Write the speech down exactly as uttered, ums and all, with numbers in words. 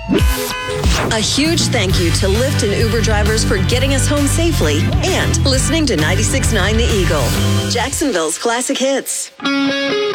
A huge thank you to Lyft and Uber drivers for getting us home safely and listening to ninety-six point nine The Eagle, Jacksonville's classic hits.